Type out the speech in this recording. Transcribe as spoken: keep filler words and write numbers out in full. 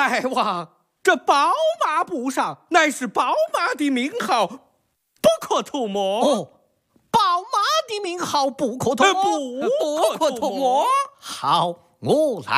大王，这宝马簿上乃是宝马的名号，不可涂抹。 哦，宝马的名号不可涂抹， 不可涂抹。 好，我来。